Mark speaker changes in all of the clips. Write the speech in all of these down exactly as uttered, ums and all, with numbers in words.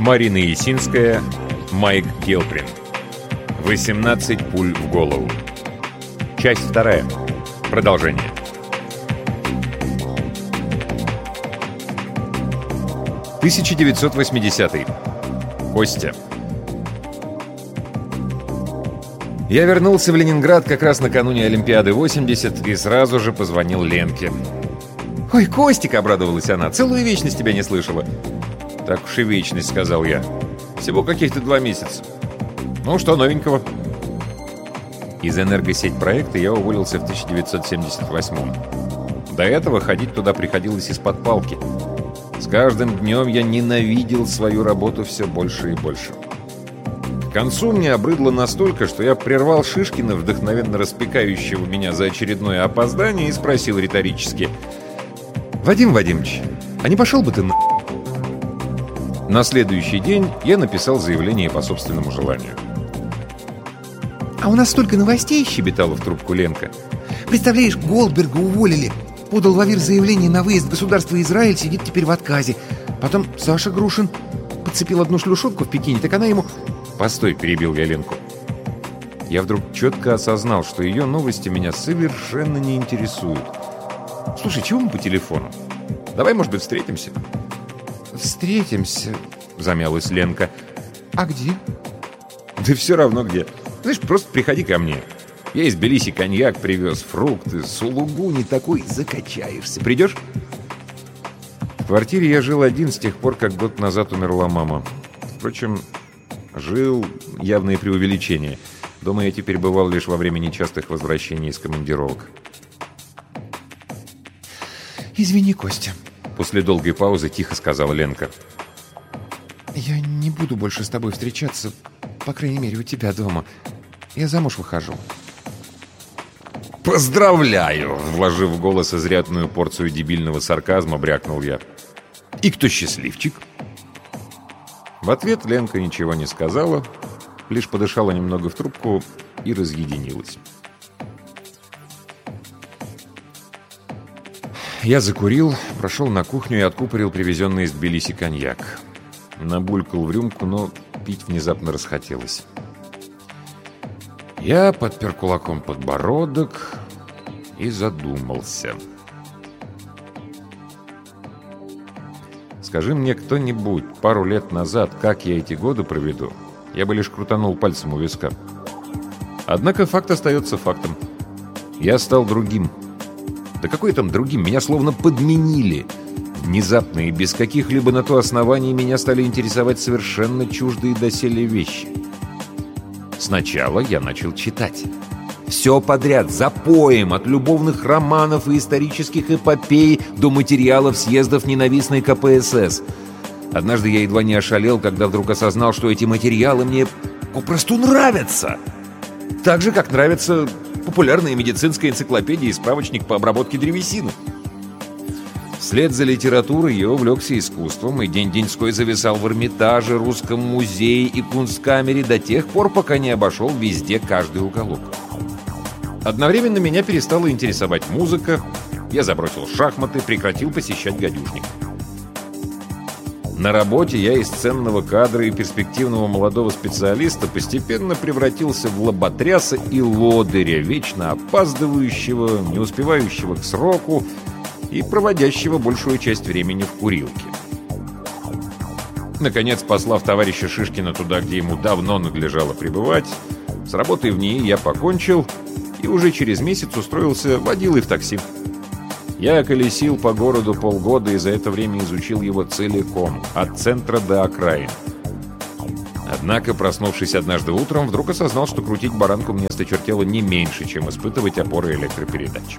Speaker 1: Марина Ясинская, Майк Гелприн. восемнадцать пуль в голову. Часть вторая. Продолжение. тысяча девятьсот восьмидесятый. Костя. Я вернулся в Ленинград как раз накануне Олимпиады восемьдесят и сразу же позвонил Ленке. «Ой, Костик!» — обрадовалась она. «Целую вечность тебя не слышала». «Так уж и вечность», — сказал я. «Всего каких-то два месяца. Ну, что новенького?» Из энергосеть проекта я уволился в тысяча девятьсот семьдесят восьмом. До этого ходить туда приходилось из-под палки. С каждым днем я ненавидел свою работу все больше и больше. К концу мне обрыдло настолько, что я прервал Шишкина, вдохновенно распекающего меня за очередное опоздание, и спросил риторически: «Вадим Вадимович, а не пошел бы ты на...» На следующий день я написал заявление по собственному желанию.
Speaker 2: «А у нас столько новостей!» — щебетала в трубку Ленка. «Представляешь, Голдберга уволили. Подал в АВИР заявление на выезд в государство Израиль, сидит теперь в отказе. Потом Саша Грушин подцепил одну шлюшонку в Пекине, так она ему...» «Постой!» — перебил я Ленку. Я вдруг четко осознал, что ее новости меня совершенно не интересуют. «Слушай, чего мы по телефону? Давай, может быть, встретимся?» «Встретимся», — замялась Ленка. «А где?» «Да все равно где. Знаешь, просто приходи ко мне. Я из Тбилиси коньяк привез, фрукты, сулугу не такой, закачаешься. Придешь?» В квартире я жил один с тех пор, как год назад умерла мама. Впрочем, жил — явное преувеличение. Дома я теперь бывал лишь во время нечастых возвращений из командировок. «Извини, Костя»,
Speaker 1: — после долгой паузы тихо сказала Ленка.
Speaker 2: «Я не буду больше с тобой встречаться, по крайней мере, у тебя дома. Я замуж выхожу».
Speaker 1: «Поздравляю!» — вложив в голос изрядную порцию дебильного сарказма, брякнул я. «И кто счастливчик?» В ответ Ленка ничего не сказала, лишь подышала немного в трубку и разъединилась. Я закурил, прошел на кухню и откупорил привезенный из Тбилиси коньяк. Набулькал в рюмку, но пить внезапно расхотелось. Я подпер кулаком подбородок и задумался. Скажи мне кто-нибудь пару лет назад, как я эти годы проведу, я бы лишь крутанул пальцем у виска. Однако факт остается фактом. Я стал другим. Да какой там другим? Меня словно подменили. Внезапно и без каких-либо на то оснований меня стали интересовать совершенно чуждые доселе вещи. Сначала я начал читать. Все подряд, запоем, от любовных романов и исторических эпопей до материалов съездов ненавистной ка пэ эс эс. Однажды я едва не ошалел, когда вдруг осознал, что эти материалы мне попросту нравятся. Так же, как нравятся популярная медицинская энциклопедия и справочник по обработке древесины. Вслед за литературой я увлекся искусством и день-деньской зависал в Эрмитаже, Русском музее и Кунсткамере до тех пор, пока не обошел везде каждый уголок. Одновременно меня перестала интересовать музыка, я забросил шахматы, прекратил посещать гадюшник. На работе я из ценного кадра и перспективного молодого специалиста постепенно превратился в лоботряса и лодыря, вечно опаздывающего, не успевающего к сроку и проводящего большую часть времени в курилке. Наконец, послав товарища Шишкина туда, где ему давно надлежало пребывать, с работой в НИИ я покончил и уже через месяц устроился водилой в такси. Я колесил по городу полгода и за это время изучил его целиком, от центра до окраин. Однако, проснувшись однажды утром, вдруг осознал, что крутить баранку мне осточертело не меньше, чем испытывать опоры электропередач.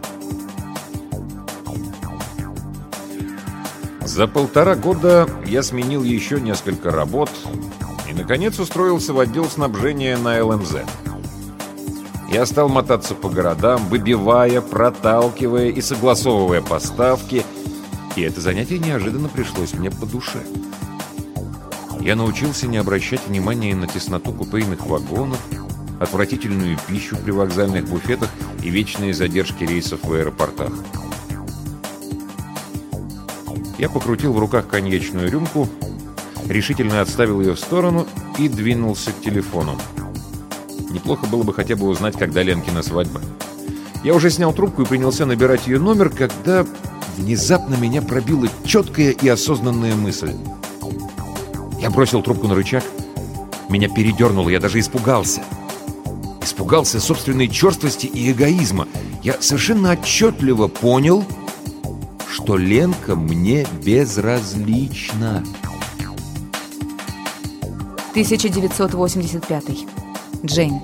Speaker 1: За полтора года я сменил еще несколько работ и, наконец, устроился в отдел снабжения на эл эм зет. Я стал мотаться по городам, выбивая, проталкивая и согласовывая поставки, и это занятие неожиданно пришлось мне по душе. Я научился не обращать внимания на тесноту купейных вагонов, отвратительную пищу при вокзальных буфетах и вечные задержки рейсов в аэропортах. Я покрутил в руках коньячную рюмку решительно отставил ее в сторону и двинулся к телефону. Неплохо было бы хотя бы узнать, когда Ленкина свадьба. Я уже снял трубку и принялся набирать ее номер, когда внезапно меня пробила четкая и осознанная мысль. Я бросил трубку на рычаг. Меня передернуло, я даже испугался. Испугался собственной черствости и эгоизма. Я совершенно отчетливо понял, что Ленка мне безразлична.
Speaker 3: тысяча девятьсот восемьдесят пятый. Джейн.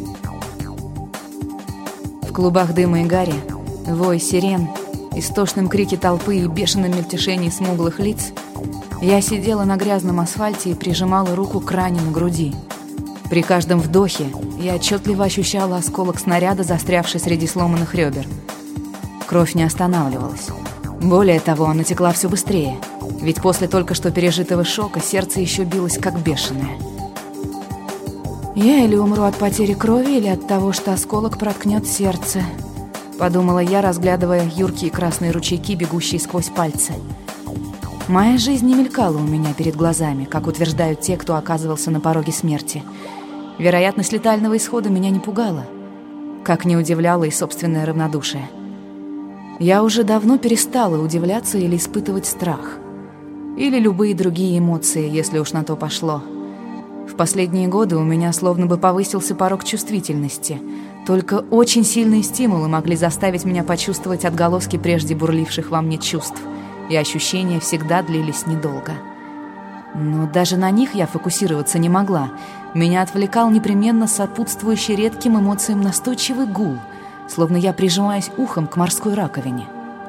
Speaker 3: В клубах дыма и гари, вой сирен, истошном крике толпы и бешеном мельтешении смуглых лиц я сидела на грязном асфальте и прижимала руку к ране на груди. При каждом вдохе я отчетливо ощущала осколок снаряда, застрявший среди сломанных ребер. Кровь не останавливалась. Более того, она текла все быстрее, ведь после только что пережитого шока сердце еще билось как бешеное. «Я или умру от потери крови, или от того, что осколок проткнет сердце», — подумала я, разглядывая юркие красные ручейки, бегущие сквозь пальцы. Моя жизнь не мелькала у меня перед глазами, как утверждают те, кто оказывался на пороге смерти. Вероятность летального исхода меня не пугала, как не удивляло и собственное равнодушие. Я уже давно перестала удивляться или испытывать страх. Или любые другие эмоции, если уж на то пошло. В последние годы у меня словно бы повысился порог чувствительности. Только очень сильные стимулы могли заставить меня почувствовать отголоски прежде бурливших во мне чувств, и ощущения всегда длились недолго. Но даже на них я фокусироваться не могла. Меня отвлекал непременно сопутствующий редким эмоциям настойчивый гул, словно я прижимаюсь ухом к морской раковине.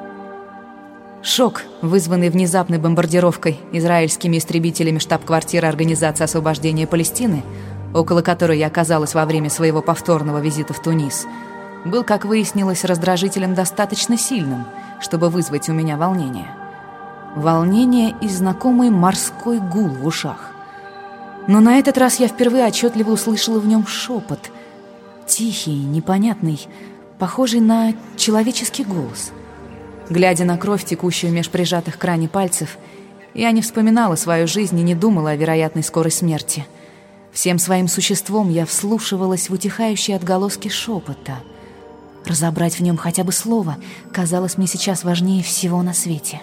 Speaker 3: Шок, вызванный внезапной бомбардировкой израильскими истребителями штаб-квартиры Организации освобождения Палестины, около которой я оказалась во время своего повторного визита в Тунис, был, как выяснилось, раздражителем достаточно сильным, чтобы вызвать у меня волнение. Волнение и знакомый морской гул в ушах. Но на этот раз я впервые отчетливо услышала в нем шепот. Тихий, непонятный, похожий на человеческий голос. Глядя на кровь, текущую меж прижатых к ране пальцев, я не вспоминала свою жизнь и не думала о вероятной скорой смерти. Всем своим существом я вслушивалась в утихающие отголоски шепота. Разобрать в нем хотя бы слово казалось мне сейчас важнее всего на свете.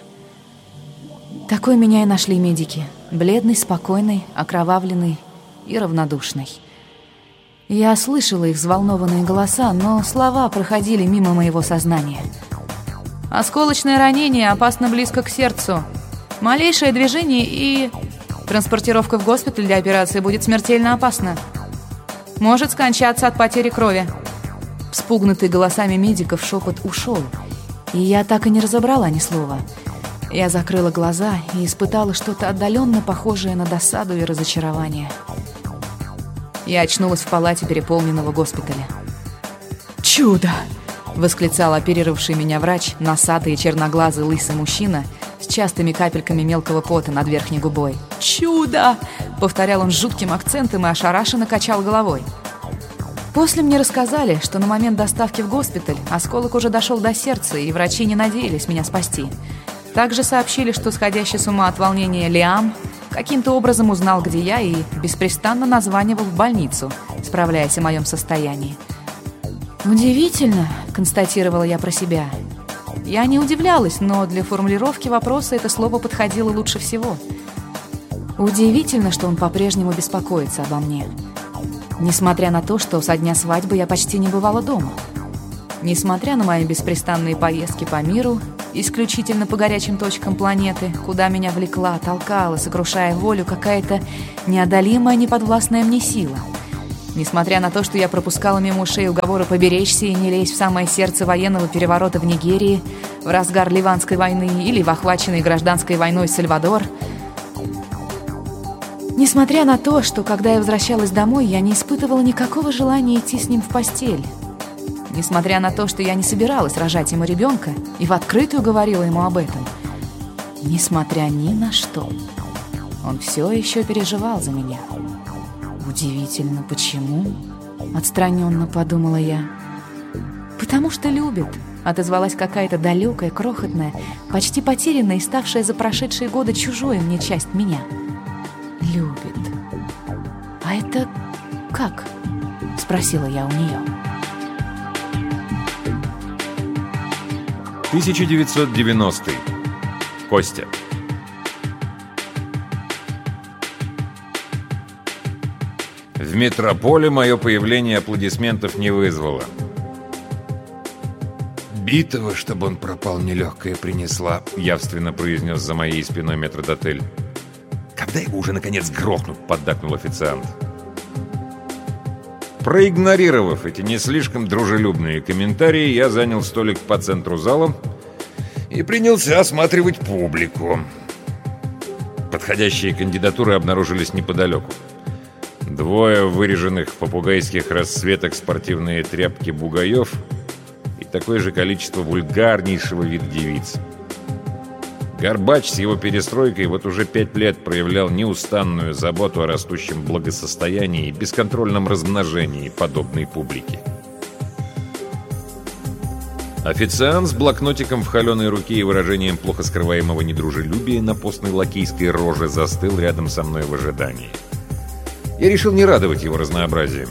Speaker 3: Такой меня и нашли медики. Бледный, спокойный, окровавленный и равнодушный. Я слышала их взволнованные голоса, но слова проходили мимо моего сознания. Осколочное ранение опасно близко к сердцу. Малейшее движение и... Транспортировка в госпиталь для операции будет смертельно опасна. Может скончаться от потери крови. Вспугнутый голосами медиков шепот ушел, и я так и не разобрала ни слова. Я закрыла глаза и испытала что-то отдаленно похожее на досаду и разочарование. Я очнулась в палате переполненного госпиталя. «Чудо!» — восклицал оперировавший меня врач, носатый и черноглазый лысый мужчина с частыми капельками мелкого пота над верхней губой. «Чудо!» — повторял он с жутким акцентом и ошарашенно качал головой. После мне рассказали, что на момент доставки в госпиталь осколок уже дошел до сердца, и врачи не надеялись меня спасти. Также сообщили, что сходящий с ума от волнения Лиам каким-то образом узнал, где я, и беспрестанно названивал в больницу, справляясь о моем состоянии. «Удивительно», — констатировала я про себя. Я не удивлялась, но для формулировки вопроса это слово подходило лучше всего. Удивительно, что он по-прежнему беспокоится обо мне. Несмотря на то, что со дня свадьбы я почти не бывала дома. Несмотря на мои беспрестанные поездки по миру, исключительно по горячим точкам планеты, куда меня влекла, толкала, сокрушая волю какая-то неодолимая, неподвластная мне сила. Несмотря на то, что я пропускала мимо ушей уговоры поберечься и не лезть в самое сердце военного переворота в Нигерии, в разгар Ливанской войны или в охваченный гражданской войной Сальвадор. Несмотря на то, что, когда я возвращалась домой, я не испытывала никакого желания идти с ним в постель. Несмотря на то, что я не собиралась рожать ему ребенка и в открытую говорила ему об этом. Несмотря ни на что, он все еще переживал за меня. «Удивительно, почему?» — отстраненно подумала я. «Потому что любит», — отозвалась какая-то далекая, крохотная, почти потерянная и ставшая за прошедшие годы чужой мне часть меня. Любит. А это как? Спросила я у нее.
Speaker 1: тысяча девятьсот девяностый. Костя. В метрополе мое появление аплодисментов не вызвало.
Speaker 2: «Битого, чтобы он пропал, нелегкая принесла»,
Speaker 1: — явственно произнес за моей спиной метрдотель.
Speaker 2: «Когда его уже, наконец, грохнут?»
Speaker 1: — поддакнул официант. Проигнорировав эти не слишком дружелюбные комментарии, я занял столик по центру зала и принялся осматривать публику. Подходящие кандидатуры обнаружились неподалеку. Двое выреженных в попугайских расцветок спортивные тряпки бугаев и такое же количество вульгарнейшего вида девиц. Горбач с его перестройкой вот уже пять лет проявлял неустанную заботу о растущем благосостоянии и бесконтрольном размножении подобной публики. Официант с блокнотиком в холеной руке и выражением плохо скрываемого недружелюбия на постной лакейской роже застыл рядом со мной в ожидании. Я решил не радовать его разнообразием.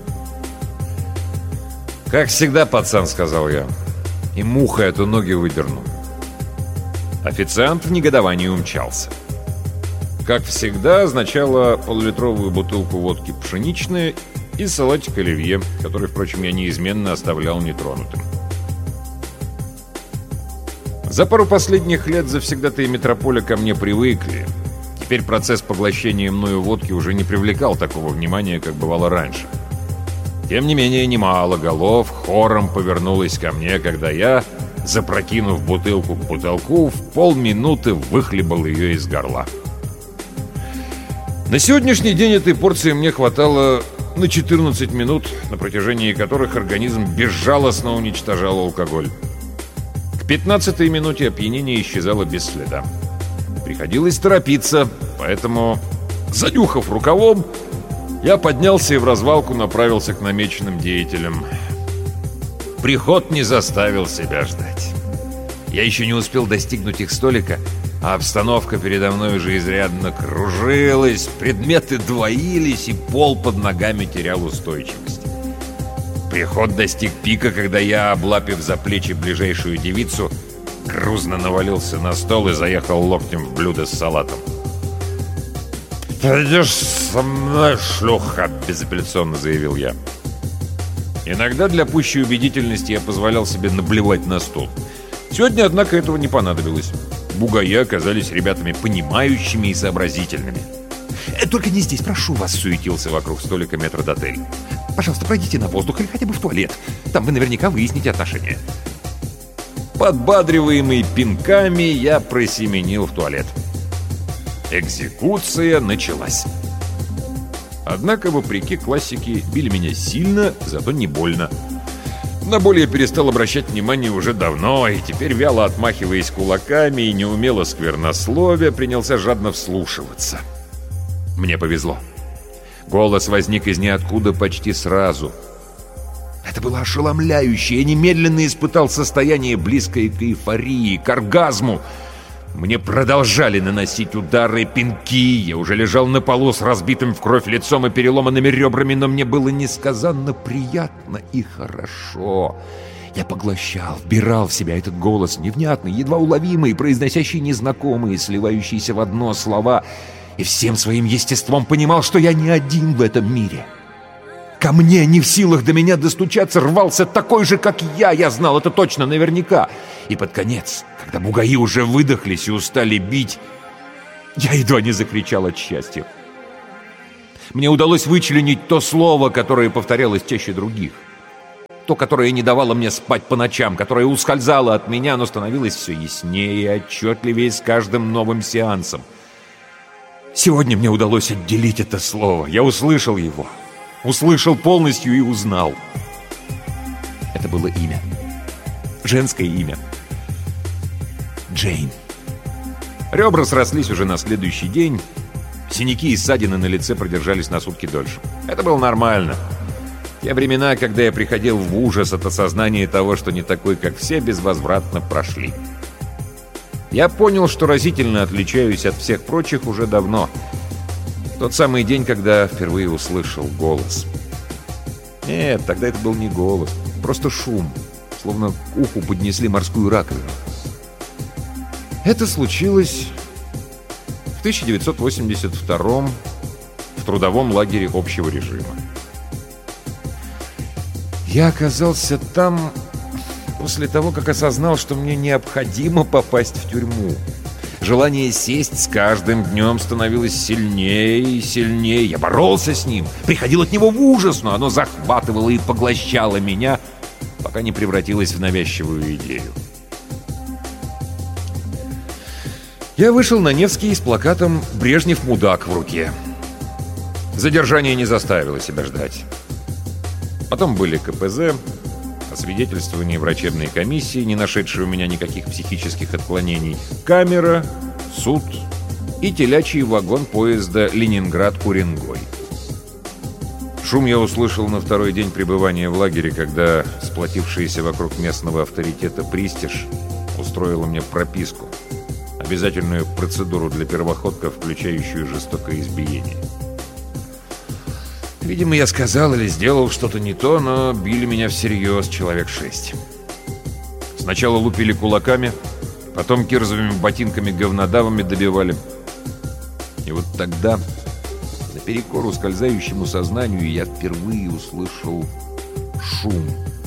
Speaker 1: «Как всегда, пацан», — сказал я, — «и мухой эту ноги выдерну». Официант в негодовании умчался. Как всегда, означало полулитровую бутылку водки пшеничная и салатик оливье, который, впрочем, я неизменно оставлял нетронутым. За пару последних лет завсегдатаи метрополя ко мне привыкли. Теперь процесс поглощения мною водки уже не привлекал такого внимания, как бывало раньше. Тем не менее, немало голов хором повернулось ко мне, когда я, запрокинув бутылку к потолку, в полминуты выхлебал ее из горла. На сегодняшний день этой порции мне хватало на четырнадцать минут, на протяжении которых организм безжалостно уничтожал алкоголь. К пятнадцатой минуте опьянение исчезало без следа. Приходилось торопиться, поэтому, занюхав рукавом, я поднялся и в развалку направился к намеченным деятелям. Приход не заставил себя ждать. Я еще не успел достигнуть их столика, а обстановка передо мной уже изрядно кружилась, предметы двоились, и пол под ногами терял устойчивость. Приход достиг пика, когда я, облапив за плечи ближайшую девицу, грузно навалился на стол и заехал локтем в блюдо с салатом. «Пойдешь со мной, шлюха!» — безапелляционно заявил я. Иногда для пущей убедительности я позволял себе наблевать на стол. Сегодня, однако, этого не понадобилось. Бугаи оказались ребятами понимающими и сообразительными.
Speaker 2: «Только не здесь, прошу вас!» —
Speaker 1: суетился вокруг столика метрдотель.
Speaker 2: «Пожалуйста, пройдите на воздух или хотя бы в туалет. Там вы наверняка выясните отношения».
Speaker 1: Подбадриваемый пинками, я просеменил в туалет. Экзекуция началась. Однако, вопреки классике, били меня сильно, зато не больно. На боль я перестал обращать внимание уже давно, и теперь, вяло отмахиваясь кулаками и неумело сквернословия, принялся жадно вслушиваться. Мне повезло. Голос возник из ниоткуда почти сразу. Это было ошеломляюще. Я немедленно испытал состояние, близкое к эйфории, к оргазму. Мне продолжали наносить удары, пинки. Я уже лежал на полу с разбитым в кровь лицом и переломанными ребрами, но мне было несказанно приятно и хорошо. Я поглощал, вбирал в себя этот голос, невнятный, едва уловимый, произносящий незнакомые, сливающиеся в одно слова, и всем своим естеством понимал, что я не один в этом мире. Ко мне, не в силах до меня достучаться, рвался такой же, как я. Я знал это точно, наверняка. И под конец, когда бугаи уже выдохлись и устали бить, я едва не закричал от счастья. Мне удалось вычленить то слово, которое повторялось чаще других. То, которое не давало мне спать по ночам, которое ускользало от меня, но становилось все яснее и отчетливее с каждым новым сеансом. Сегодня мне удалось отделить это слово. Я услышал его. Услышал полностью и узнал. Это было имя. Женское имя. Джейн. Ребра срослись уже на следующий день. Синяки и ссадины на лице продержались на сутки дольше. Это было нормально. Те времена, когда я приходил в ужас от осознания того, что не такой, как все, безвозвратно прошли. Я понял, что разительно отличаюсь от всех прочих уже давно. Тот самый день, когда впервые услышал голос. Нет, тогда это был не голос, просто шум, словно к уху поднесли морскую раковину. Это случилось в тысяча девятьсот восемьдесят втором в трудовом лагере общего режима. Я оказался там после того, как осознал, что мне необходимо попасть в тюрьму. Желание сесть с каждым днем становилось сильнее и сильнее. Я боролся с ним, приходил от него в ужас, но оно захватывало и поглощало меня, пока не превратилось в навязчивую идею. Я вышел на Невский с плакатом «Брежнев мудак» в руке. Задержание не заставило себя ждать. Потом были ка пэ зэ, освидетельствование врачебной комиссии, не нашедшей у меня никаких психических отклонений, камера, суд и телячий вагон поезда Ленинград-Уренгой. Шум я услышал на второй день пребывания в лагере, когда сплотившаяся вокруг местного авторитета Пристиж устроила мне прописку, обязательную процедуру для первоходка, включающую жестокое избиение. Видимо, я сказал или сделал что-то не то, но били меня всерьез человек шесть. Сначала лупили кулаками, потом кирзовыми ботинками-говнодавами добивали. И вот тогда, наперекор ускользающему сознанию, я впервые услышал шум.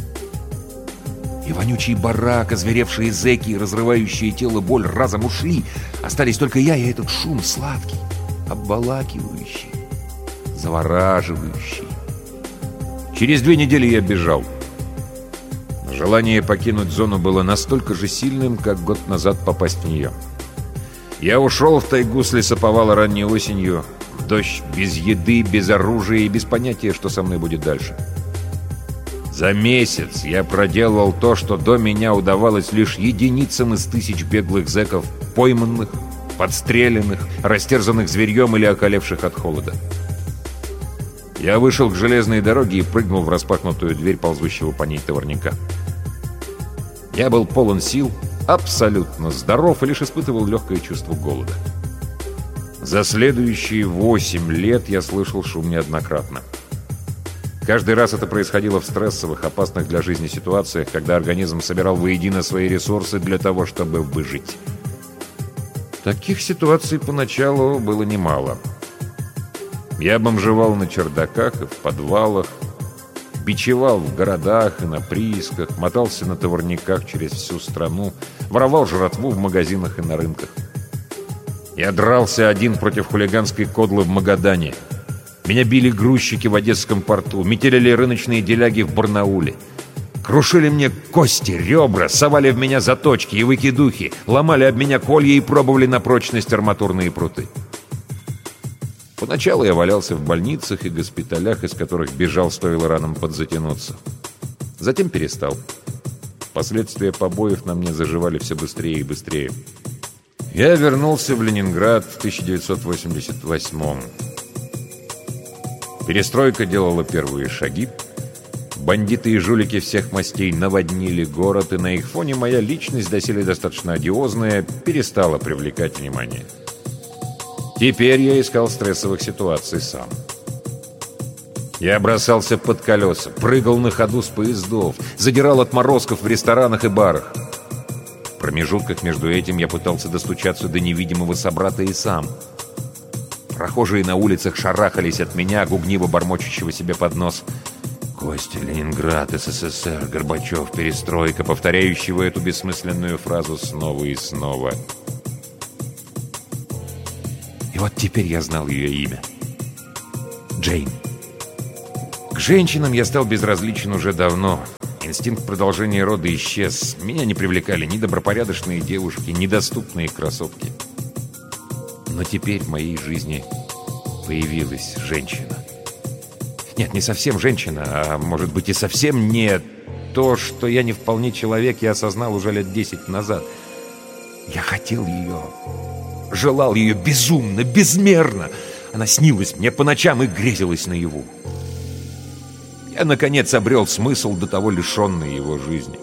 Speaker 1: И вонючий барак, озверевшие зэки и разрывающие тело боль разом ушли. Остались только я и этот шум сладкий, обволакивающий, завораживающий. Через две недели я бежал. Желание покинуть зону было настолько же сильным, как год назад попасть в нее. Я ушел в тайгу с лесоповала ранней осенью, в дождь, без еды, без оружия и без понятия, что со мной будет дальше. За месяц я проделал то, что до меня удавалось лишь единицам из тысяч беглых зэков, пойманных, подстреленных, растерзанных зверьем или околевших от холода. Я вышел к железной дороге и прыгнул в распахнутую дверь ползущего по ней товарняка. Я был полон сил, абсолютно здоров и лишь испытывал легкое чувство голода. За следующие восемь лет я слышал шум неоднократно. Каждый раз это происходило в стрессовых, опасных для жизни ситуациях, когда организм собирал воедино свои ресурсы для того, чтобы выжить. Таких ситуаций поначалу было немало. Я бомжевал на чердаках и в подвалах, бичевал в городах и на приисках, мотался на товарниках через всю страну, воровал жратву в магазинах и на рынках. Я дрался один против хулиганской кодлы в Магадане. Меня били грузчики в Одесском порту, метелили рыночные деляги в Барнауле. Крушили мне кости, ребра, совали в меня заточки и выкидухи, ломали об меня колья и пробовали на прочность арматурные пруты. Поначалу я валялся в больницах и госпиталях, из которых бежал, стоило ранам подзатянуться. Затем перестал. Последствия побоев на мне заживали все быстрее и быстрее. Я вернулся в Ленинград в тысяча девятьсот восемьдесят восьмом. Перестройка делала первые шаги. Бандиты и жулики всех мастей наводнили город, и на их фоне моя личность, доселе достаточно одиозная, перестала привлекать внимание. Теперь я искал стрессовых ситуаций сам. Я бросался под колеса, прыгал на ходу с поездов, задирал отморозков в ресторанах и барах. В промежутках между этим я пытался достучаться до невидимого собрата и сам. Прохожие на улицах шарахались от меня, гугниво бормочущего себе под нос. Костя, Ленинград, эс эс эс эр, Горбачев, перестройка, повторяющего эту бессмысленную фразу снова и снова. И вот теперь я знал ее имя. Джейн. К женщинам я стал безразличен уже давно. Инстинкт продолжения рода исчез. Меня не привлекали ни добропорядочные девушки, ни доступные красотки. Но теперь в моей жизни появилась женщина. Нет, не совсем женщина, а может быть и совсем не то, что я не вполне человек, я осознал уже лет десять назад. Я хотел ее, желал ее безумно, безмерно. Она снилась мне по ночам и грезилась наяву. Я, наконец, обрел смысл, до того лишенный его жизни.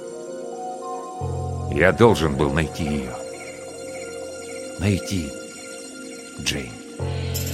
Speaker 1: Я должен был найти ее. Найти Джейн.